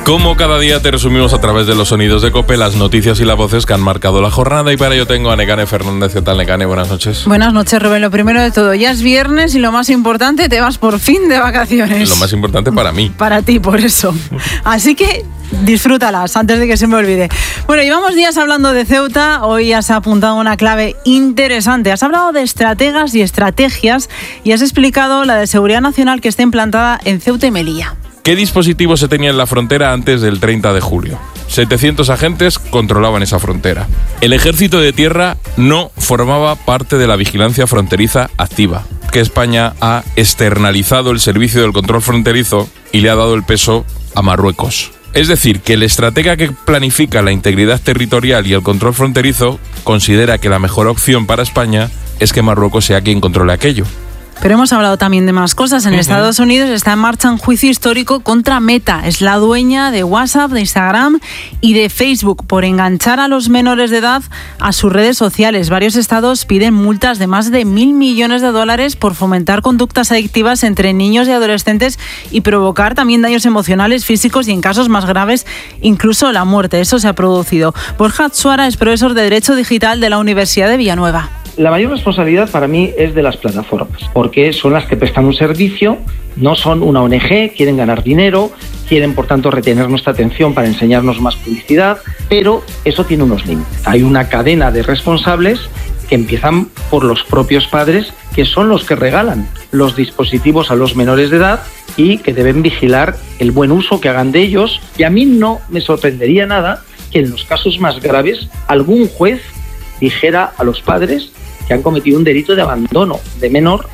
Como cada día te resumimos a través de los sonidos de COPE las noticias y las voces que han marcado la jornada, y para ello tengo a Nekane Fernández. ¿Qué tal, Nekane? Buenas noches. Buenas noches, Rubén. Lo primero de todo, ya es viernes y lo más importante, te vas por fin de vacaciones. Lo más importante para mí. Para ti, por eso. Así que disfrútalas antes de que se me olvide. Bueno, llevamos días hablando de Ceuta. Hoy has apuntado una clave interesante. Has hablado de estrategas y estrategias y has explicado la de seguridad nacional que está implantada en Ceuta y Melilla. ¿Qué dispositivos se tenía en la frontera antes del 30 de julio? 700 agentes controlaban esa frontera. El ejército de tierra no formaba parte de la vigilancia fronteriza activa, que España ha externalizado el servicio del control fronterizo y le ha dado el peso a Marruecos. Es decir, que el estratega que planifica la integridad territorial y el control fronterizo considera que la mejor opción para España es que Marruecos sea quien controle aquello. Pero hemos hablado también de más cosas. En Estados Unidos está en marcha un juicio histórico contra Meta. Es la dueña de WhatsApp, de Instagram y de Facebook por enganchar a los menores de edad a sus redes sociales. Varios estados piden multas de más de $1.000 millones por fomentar conductas adictivas entre niños y adolescentes y provocar también daños emocionales, físicos y, en casos más graves, incluso la muerte. Eso se ha producido. Borja Atsuara es profesor de Derecho Digital de la Universidad de Villanueva. La mayor responsabilidad para mí es de las plataformas, porque son las que prestan un servicio, no son una ONG, quieren ganar dinero, quieren por tanto retener nuestra atención para enseñarnos más publicidad, pero eso tiene unos límites. Hay una cadena de responsables que empiezan por los propios padres, que son los que regalan los dispositivos a los menores de edad y que deben vigilar el buen uso que hagan de ellos. Y a mí no me sorprendería nada que en los casos más graves algún juez dijera a los padres que han cometido un delito de abandono de menor.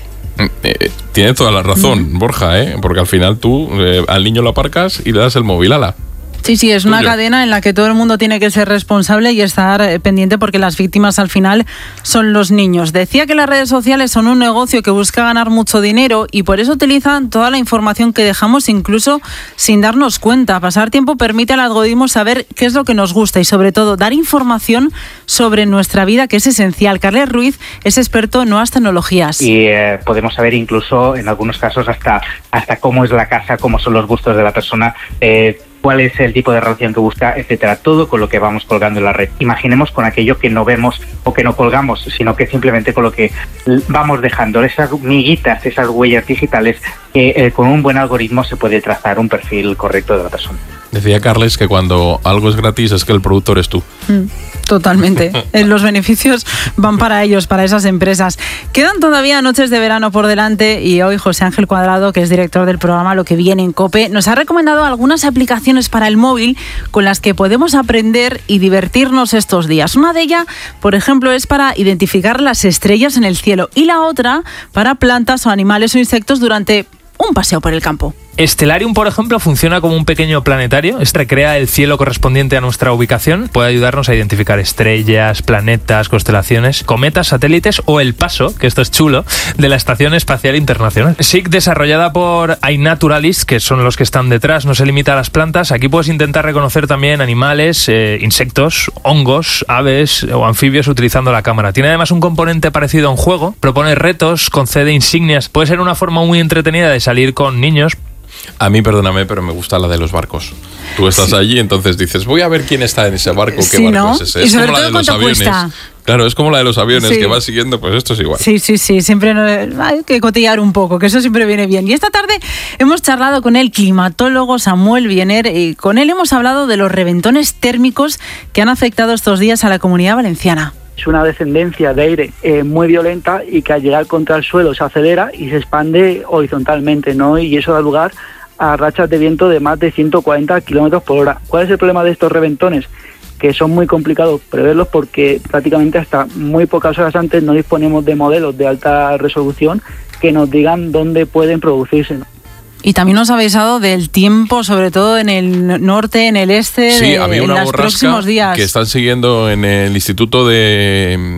Tiene toda la razón, Borja, porque al final tú al niño lo aparcas y le das el móvil, ala. Sí, es una cadena en la que todo el mundo tiene que ser responsable y estar pendiente, porque las víctimas al final son los niños. Decía que las redes sociales son un negocio que busca ganar mucho dinero y por eso utilizan toda la información que dejamos, incluso sin darnos cuenta. Pasar tiempo permite al algoritmo saber qué es lo que nos gusta y, sobre todo, dar información sobre nuestra vida, que es esencial. Carles Ruiz es experto en nuevas tecnologías. Y podemos saber incluso, en algunos casos, hasta cómo es la casa, cómo son los gustos de la persona, cuál es el tipo de relación que busca, etcétera, todo con lo que vamos colgando en la red. Imaginemos con aquello que no vemos o que no colgamos, sino que simplemente con lo que vamos dejando, esas miguitas, esas huellas digitales, que con un buen algoritmo se puede trazar un perfil correcto de la persona. Decía Carles que cuando algo es gratis es que el productor es tú. Totalmente. Los beneficios van para ellos, para esas empresas. Quedan todavía noches de verano por delante y hoy José Ángel Cuadrado, que es director del programa Lo que viene en COPE, nos ha recomendado algunas aplicaciones para el móvil con las que podemos aprender y divertirnos estos días. Una de ellas, por ejemplo, es para identificar las estrellas en el cielo y la otra para plantas o animales o insectos durante un paseo por el campo. Stellarium, por ejemplo, funciona como un pequeño planetario. Recrea el cielo correspondiente a nuestra ubicación. Puede ayudarnos a identificar estrellas, planetas, constelaciones, cometas, satélites o el paso, que esto es chulo, de la Estación Espacial Internacional. SIC, desarrollada por iNaturalist, que son los que están detrás, no se limita a las plantas. Aquí puedes intentar reconocer también animales, insectos, hongos, aves o anfibios utilizando la cámara. Tiene además un componente parecido a un juego. Propone retos, concede insignias. Puede ser una forma muy entretenida de salir con niños. A mí, perdóname, pero me gusta la de los barcos. Tú estás allí, entonces dices, voy a ver quién está en ese barco, qué barco, ¿no? Es ese. Y sobre como todo, la de los aviones. Cuesta. Claro, es como la de los aviones, que vas siguiendo, pues esto es igual. Sí, siempre hay que cotillar un poco, que eso siempre viene bien. Y esta tarde hemos charlado con el climatólogo Samuel Biener y con él hemos hablado de los reventones térmicos que han afectado estos días a la Comunidad Valenciana. Es una descendencia de aire muy violenta y que al llegar contra el suelo se acelera y se expande horizontalmente, ¿no? Y eso da lugar a rachas de viento de más de 140 kilómetros por hora. ¿Cuál es el problema de estos reventones? Que son muy complicados preverlos porque prácticamente hasta muy pocas horas antes no disponemos de modelos de alta resolución que nos digan dónde pueden producirse, ¿no? Y también nos habéis dado del tiempo, sobre todo en el norte, en el este, sí, había una en los próximos días. Que están siguiendo en el Instituto de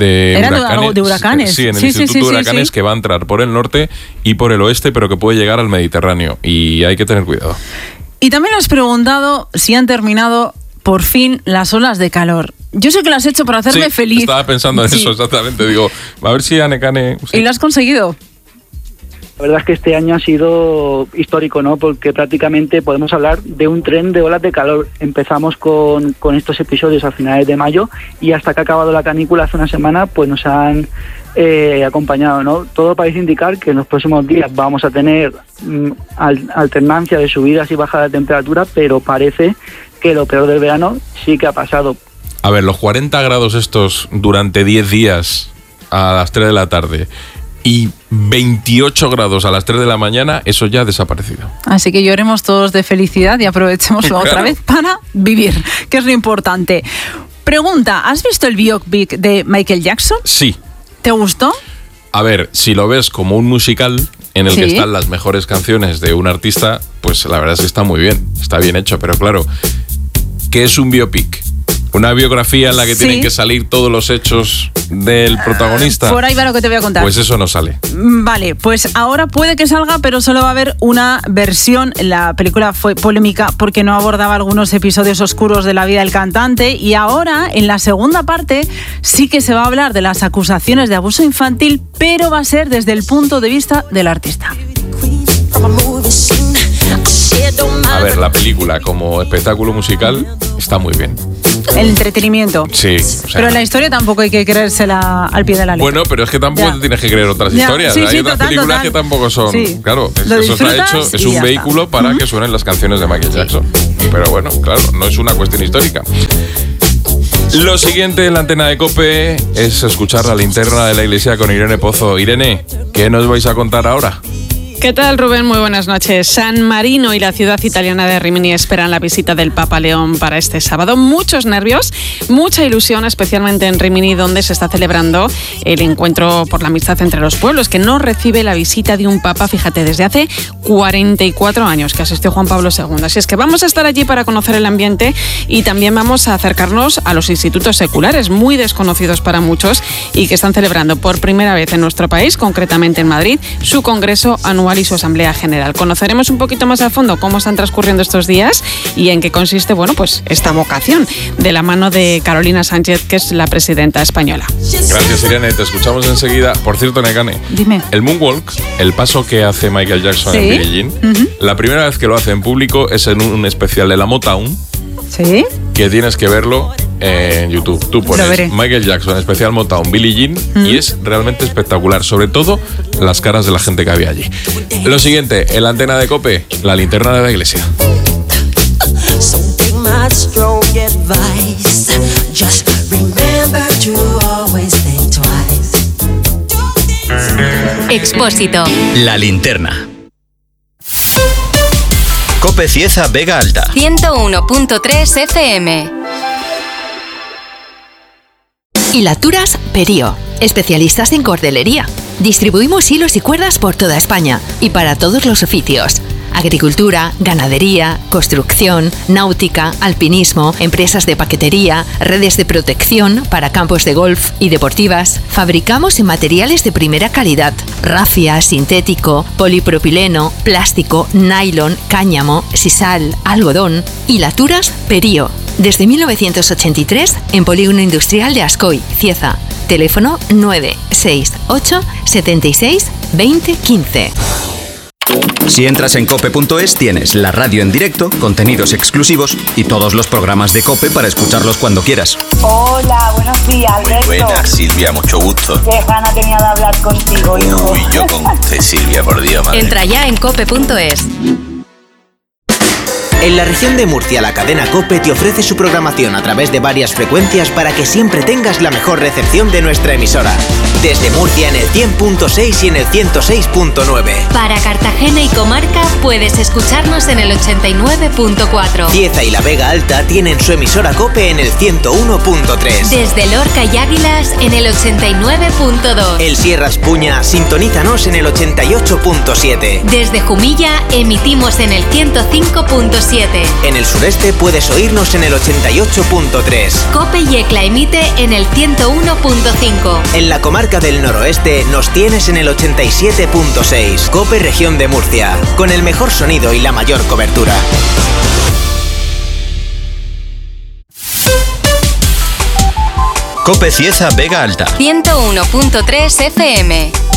Huracanes. Sí, en el Instituto de Huracanes, que va a entrar por el norte y por el oeste, pero que puede llegar al Mediterráneo. Y hay que tener cuidado. Y también has preguntado si han terminado por fin las olas de calor. Yo sé que lo has hecho para hacerme feliz. Estaba pensando en eso exactamente. Digo, a ver si a Nekane... ¿Y lo has conseguido? La verdad es que este año ha sido histórico, ¿no? Porque prácticamente podemos hablar de un tren de olas de calor. Empezamos con estos episodios a finales de mayo y hasta que ha acabado la canícula hace una semana, pues nos han acompañado, ¿no? Todo parece indicar que en los próximos días vamos a tener alternancia de subidas y bajadas de temperatura, pero parece que lo peor del verano sí que ha pasado. A ver, los 40 grados estos durante 10 días a las 3 de la tarde y 28 grados a las 3 de la mañana, eso ya ha desaparecido. Así que lloremos todos de felicidad y aprovechémoslo otra vez para vivir, que es lo importante. Pregunta, ¿has visto el biopic de Michael Jackson? Sí. ¿Te gustó? A ver, si lo ves como un musical en el que están las mejores canciones de un artista, pues la verdad es que está muy bien, está bien hecho, pero claro, ¿qué es un biopic? Una biografía en la que tienen que salir todos los hechos del protagonista. Por ahí va lo que te voy a contar. Pues eso no sale. Vale, pues ahora puede que salga, pero solo va a haber una versión. La película fue polémica porque no abordaba algunos episodios oscuros de la vida del cantante, y ahora, en la segunda parte, sí que se va a hablar de las acusaciones de abuso infantil, pero va a ser desde el punto de vista del artista. A ver, la película como espectáculo musical está muy bien. El entretenimiento. Sí. Pero la historia tampoco hay que creérsela al pie de la letra. Bueno, pero es que tampoco te tienes que creer otras historias. Sí, hay otras películas que tampoco son. Sí. Claro, eso está hecho, es un vehículo para que suenen las canciones de Michael Jackson. Pero bueno, claro, no es una cuestión histórica. Lo siguiente en la antena de COPE es escuchar la linterna de la iglesia con Irene Pozo. Irene, ¿qué nos vais a contar ahora? ¿Qué tal, Rubén? Muy buenas noches. San Marino y la ciudad italiana de Rimini esperan la visita del Papa León para este sábado. Muchos nervios, mucha ilusión, especialmente en Rimini, donde se está celebrando el encuentro por la amistad entre los pueblos, que no recibe la visita de un Papa, fíjate, desde hace 44 años que asistió Juan Pablo II. Así es que vamos a estar allí para conocer el ambiente y también vamos a acercarnos a los institutos seculares, muy desconocidos para muchos y que están celebrando por primera vez en nuestro país, concretamente en Madrid, su congreso anual y su asamblea general. Conoceremos un poquito más a fondo cómo están transcurriendo estos días y en qué consiste, bueno, pues esta vocación, de la mano de Carolina Sánchez, que es la presidenta española. Gracias, Irene, te escuchamos enseguida. Por cierto, Nekane, dime. El Moonwalk, el paso que hace Michael Jackson en Billie Jean, la primera vez que lo hace en público es en un especial de la Motown. ¿Sí? Que tienes que verlo en YouTube. Tú pones Michael Jackson, especial Motown, Billie Jean, y es realmente espectacular, sobre todo las caras de la gente que había allí. Lo siguiente, en la antena de COPE, la linterna de la iglesia. Expósito. La linterna. COPE Cieza Vega Alta 101.3 FM. Hilaturas Perío, especialistas en cordelería. Distribuimos hilos y cuerdas por toda España y para todos los oficios. Agricultura, ganadería, construcción, náutica, alpinismo, empresas de paquetería, redes de protección para campos de golf y deportivas. Fabricamos en materiales de primera calidad: rafia, sintético, polipropileno, plástico, nylon, cáñamo, sisal, algodón. Hilaturas Perío. Desde 1983 en Polígono Industrial de Ascoy, Cieza. Teléfono 968 76 20 15. Si entras en cope.es tienes la radio en directo, contenidos exclusivos y todos los programas de COPE para escucharlos cuando quieras. Hola, buenos días, Alberto. Muy buenas, Silvia, mucho gusto. Qué gana tenía de hablar contigo, hijo. Uy, yo con usted, Silvia, por Dios, madre. Entra ya en cope.es. En la región de Murcia, la cadena COPE te ofrece su programación a través de varias frecuencias para que siempre tengas la mejor recepción de nuestra emisora. Desde Murcia en el 100.6 y en el 106.9. Para Cartagena y comarca puedes escucharnos en el 89.4. Cieza y la Vega Alta tienen su emisora COPE en el 101.3. Desde Lorca y Águilas en el 89.2. El Sierra Espuña, sintonízanos en el 88.7. Desde Jumilla emitimos en el 105.7. En el sureste puedes oírnos en el 88.3. COPE y ECLA emite en el 101.5. En la comarca del noroeste nos tienes en el 87.6. COPE Región de Murcia, con el mejor sonido y la mayor cobertura. COPE Cieza Vega Alta 101.3 FM.